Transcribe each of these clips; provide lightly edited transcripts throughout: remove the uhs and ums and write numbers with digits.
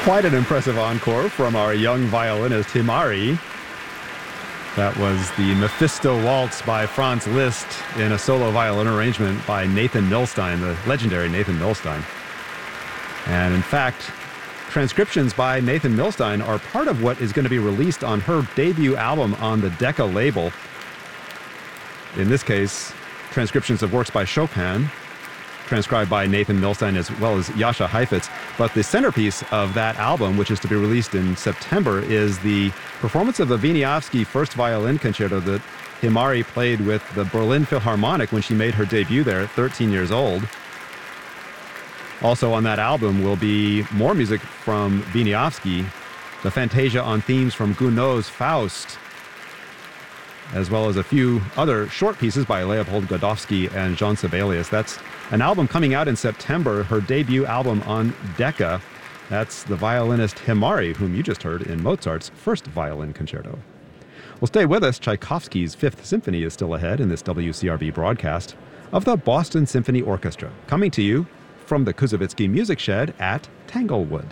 Quite an impressive encore from our young violinist Himari. That was the Mephisto Waltz by Franz Liszt in a solo violin arrangement by Nathan Milstein, the legendary Nathan Milstein. And in fact, transcriptions by Nathan Milstein are part of what is going to be released on her debut album on the Decca label. In this case, transcriptions of works by Chopin, transcribed by Nathan Milstein as well as Jascha Heifetz. But the centerpiece of that album, which is to be released in September, is the performance of the Wieniawski first violin concerto that Himari played with the Berlin Philharmonic when she made her debut there at 13 years old. Also on that album will be more music from Wieniawski, the Fantasia on themes from Gounod's Faust, as well as a few other short pieces by Leopold Godowsky and Jean Sibelius. That's an album coming out in September, her debut album on Decca. That's the violinist Himari, whom you just heard in Mozart's first violin concerto. Well, stay with us. Tchaikovsky's Fifth Symphony is still ahead in this WCRV broadcast of the Boston Symphony Orchestra, coming to you from the Kuzovitsky Music Shed at Tanglewood.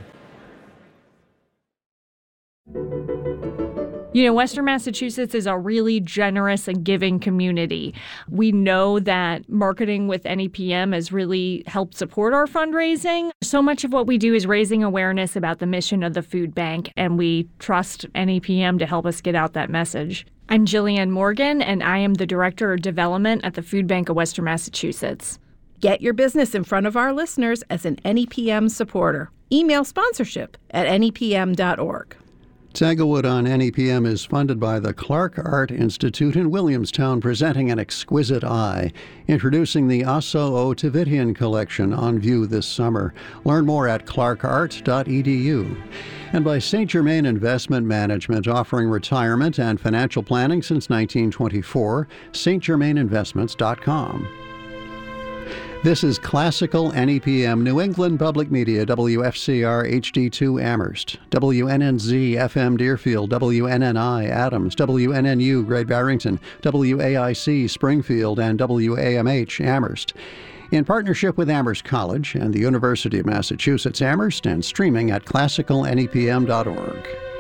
You know, Western Massachusetts is a really generous and giving community. We know that marketing with NEPM has really helped support our fundraising. So much of what we do is raising awareness about the mission of the food bank, and we trust NEPM to help us get out that message. I'm Jillian Morgan, and I am the Director of Development at the Food Bank of Western Massachusetts. Get your business in front of our listeners as an NEPM supporter. Email sponsorship at nepm.org. Tanglewood on NEPM is funded by the Clark Art Institute in Williamstown, presenting An Exquisite Eye, introducing the Asso O. Tavidian collection on view this summer. Learn more at clarkart.edu. And by St. Germain Investment Management, offering retirement and financial planning since 1924, stgermaininvestments.com. This is Classical NEPM, New England Public Media, WFCR HD2 Amherst, WNNZ FM Deerfield, WNNI Adams, WNNU Great Barrington, WAIC Springfield, and WAMH Amherst. In partnership with Amherst College and the University of Massachusetts Amherst, and streaming at classicalnepm.org.